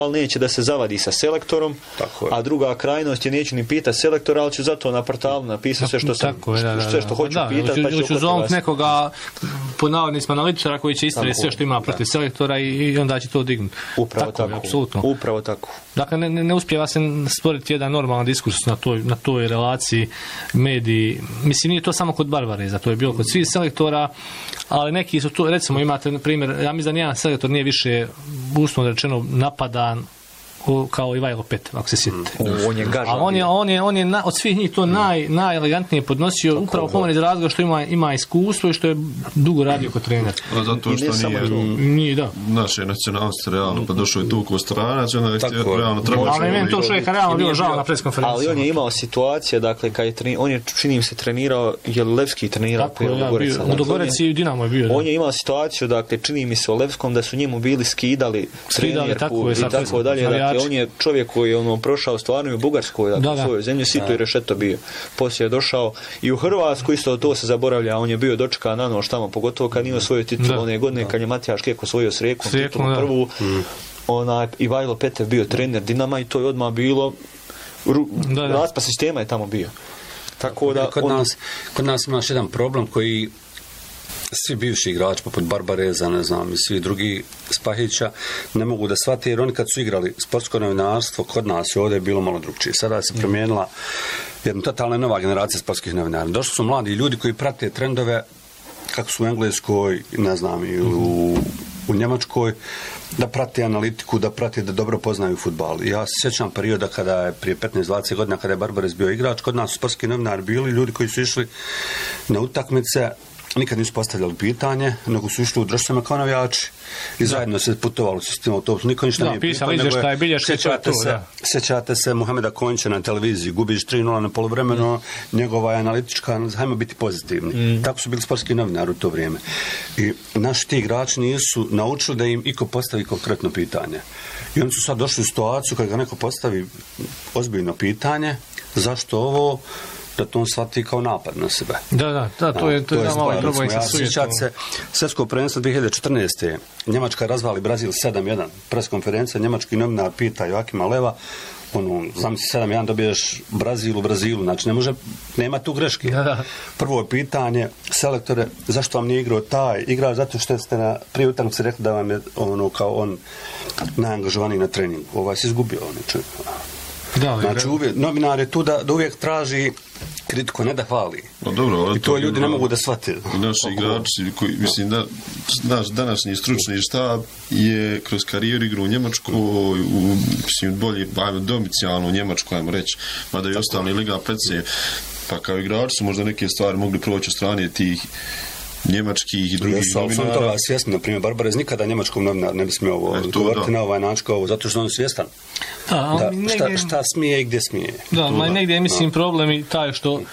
ali neće da se zavadi sa selektorom, a druga krajnost je neću ni pitati selektora, ali ću zato na portalu napisati sve što sam, sve što hoću pitati, pa ću zovnuti nekoga po navodnicima analitičara koji će istrati sve što ima protiv selektora i onda će to dignuti. Upravo tako. Dakle, ne uspijeva se stvoriti jedan normalan diskurs na toj relaciji mediji. Mislim, nije to samo kod Barbareza, to je bilo kod svih selektora, ali neki su tu, recimo imate, na primjer, ja mislim da nijedan selektor nije više, uslovno rečeno, napadan kao Ivajlo Petev, ako se sjetite. On je od svih njih to najelegantnije podnosio, upravo pomeni iz razloga što ima iskustvo i što je dugo radio kod trenera. Zato što nije naše nacionalnosti realno, pa došao je tu ko stranac, onda je htio realno trebao. Ali meni to čovjeka realno bilo žao na preskonferenciji. Ali on je imao situacije, dakle, on je, čini mi se, trenirao, je Levski trenirao u Ludogorec i Dinamo je bio. On je imao situaciju, dakle, čini mi se u Levskom da su njemu bili skidali trenerku i tako dalje. On je čovjek koji je prošao stvarno u Bugarskoj, u svojoj zemlji, Sito i Rešeto bio. Poslije je došao i u Hrvatsku, isto to se zaboravlja, on je bio dočekan na nož tamo, pogotovo kad nije osvojio titulu one godine, kad je Matijaš Kek osvojio s Rijekom titulu prvu. Ivajlo Petev bio trener Dinama i to je odmah bilo raspa sistema je tamo bio. Tako da kod nas imaš jedan problem koji svi bivši igrači poput Barbareza, ne znam, i svi drugi Spahića ne mogu da shvate, jer oni kad su igrali sportsko novinarstvo, kod nas je ovdje bilo malo drugčije. Sada se promijenila jedna totalna nova generacija sportskih novinara. Došli su mladi ljudi koji prate trendove kako su u Engleskoj, ne znam, i u Njemačkoj, da prate analitiku, da prate, da dobro poznaju fudbal. Ja se sjećam perioda kada je prije 15-20 godina, kada je Barbarez bio igrač, kod nas su sportski novinari bili ljudi koji su išli na utakmice, nikad nisu postavljali pitanje, nego su išli u društvima kao navijači i zajedno se putovalo s tim autobusom. Niko ništa nije pitao, sjećate se Muhameda Konjića na televiziji, gubiš 3-0 na poluvremeno, njegova je analitička, hajmo biti pozitivni. Tako su bili sportski novinari u to vrijeme. I naši ti igrači nisu naučili da im iko postavi konkretno pitanje. I oni su sad došli u situaciju kada ga neko postavi ozbiljno pitanje, zašto ovo, da to on shvati kao napad na sebe. To je malo problem sa sjećate se svjetskog prvenstva 2014. Njemačka razvali Brazil 7-1. Preskonferencija, njemački novinar pita Joakima Leva, zamisli 7-1 dobiješ Brazil u Brazilu, znači nema tu greške. Prvo je pitanje, selektore, zašto vam nije igrao taj igrač, zato što ste na prije utakmice rekli da vam je kao on najangažovaniji na treningu. Ovaj se izgubio, znači novinar je tu da uvijek traži kritiku, ne da hvali. I to ljudi ne mogu da shvate. Naši igrači, koji, mislim, naš današnji stručni štab je kroz karijeru igru u Njemačku, bolje, domicijalno u Njemačku, ajmo reći, mada i ostali liga predsje, pa kao igrači su možda neke stvari mogli proći od strane tih njemačkih i drugih novinara. Sam toga svjesni, na primjer, Barbarez nikada njemačkom novinaru ne bi smio govoriti na ovaj način kao ovo, zato što on svjestan. Šta smije i gdje smije. Negdje je, mislim, problem i taj što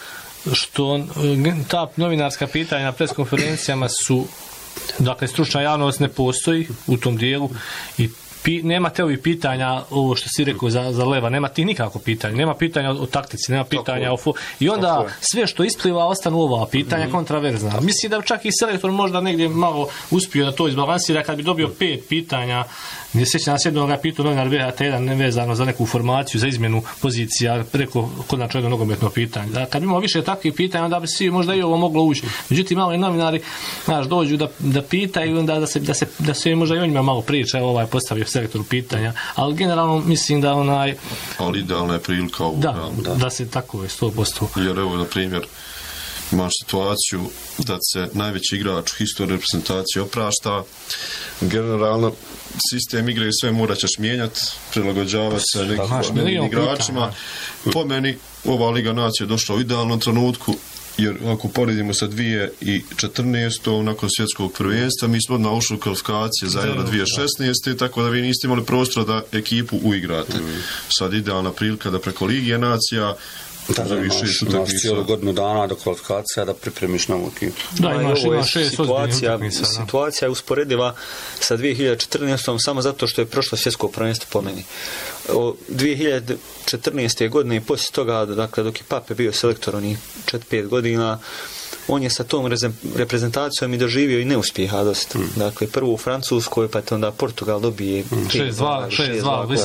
ta novinarska pitanja na preskonferencijama su, dakle, stručna javnost ne postoji u tom dijelu i nemate ovih pitanja, ovo što si rekao za Leva, nema ti nikako pitanja, nema pitanja o taktici, nema pitanja i onda sve što ispliva ostanu ova pitanja kontraverzna. Mislim da čak i selektor možda negdje malo uspio da to izbalansira kad bi dobio 5 pitanja, gdje sjeća nas jednog pitao novinar BHT1 nevezano za neku formaciju, za izmjenu pozicija, preko konačno jedno nogometno pitanje. Da, kad bi imao više takvih pitanja, onda bi svi možda i ovo moglo ući. Međutim, malo i novinari dođu da pitaju, onda da se možda i o njima malo priča, postavio selektoru pitanja, ali generalno mislim da ali idealna je prilika ovo. Da se tako je 100%. Jer evo, na primjer, imaš situaciju da se najveći igrač u historiji reprezentacije oprašta. Generalno, sistem igre i sve morat ćeš mijenjati, prilagođavati se nekim igračima. Po meni, ova Liga nacije je došla u idealnom trenutku, jer ako poredimo sa 2014. nakon svjetskog prvenstva, mi smo odmah ušli u kvalifikacije za Euro 2016. tako da vi niste imali prostora da ekipu uigrate. Sad idealna prilika da preko Lige nacija imaš cijelu godinu dana do kvalifikacija da pripremiš novu ekipu. Imaš 6 situacija je usporediva sa 2014. samo zato što je prošlo svjetsko prvenstvo po meni. 2014. godine i poslije toga, dakle, dok je Pape bio selektor onih 4-5 godina, on je sa tom reprezentacijom i doživio i neuspjeha dosta. Dakle, prvo u Francuskoj, pa onda Portugal dobije 6-2,